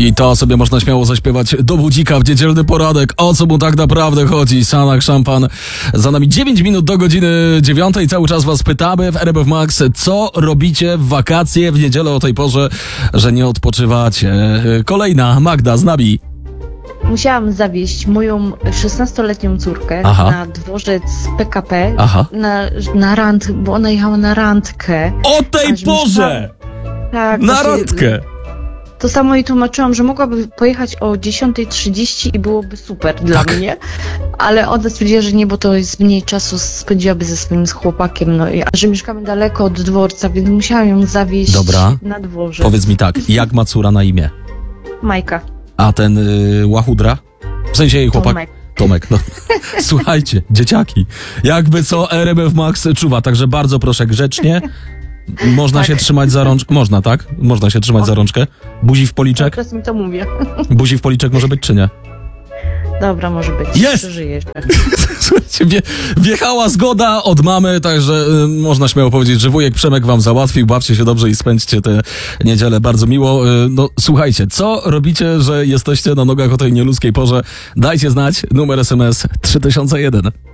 I to sobie można śmiało zaśpiewać do budzika w niedzielny poradek. O co mu tak naprawdę chodzi? Sanach Szampan. Za nami 9 minut do godziny 9. Cały czas was pytamy w RMF Max, co robicie w wakacje w niedzielę o tej porze, że nie odpoczywacie. Kolejna Magda z nami. Musiałam zawieźć moją 16-letnią córkę na dworzec PKP na rand, bo ona jechała na randkę. O tej porze! Tak, na randkę! To samo jej tłumaczyłam, że mogłaby pojechać o 10:30 i byłoby super dla mnie, ale ona stwierdziła, że nie, bo to jest mniej czasu, spędziłaby ze swoim chłopakiem, no a że mieszkamy daleko od dworca, więc musiałam ją zawieźć na dworzec. Powiedz mi tak, jak ma córa na imię? Majka. A ten łachudra? W sensie jej chłopak? Tomek, no. Słuchajcie, dzieciaki, jakby co RMF Max czuwa, także bardzo proszę grzecznie. Można się trzymać za rączkę? Można, tak? Można się trzymać za rączkę? Buzi w policzek? Teraz mi to mówię. Buzi w policzek może być, czy nie? Dobra, może być. Jest! Słuchajcie, wjechała zgoda od mamy, także można śmiało powiedzieć, że wujek Przemek wam załatwił. Bawcie się dobrze i spędźcie tę niedzielę bardzo miło. No słuchajcie, co robicie, że jesteście na nogach o tej nieludzkiej porze? Dajcie znać, numer SMS 3001.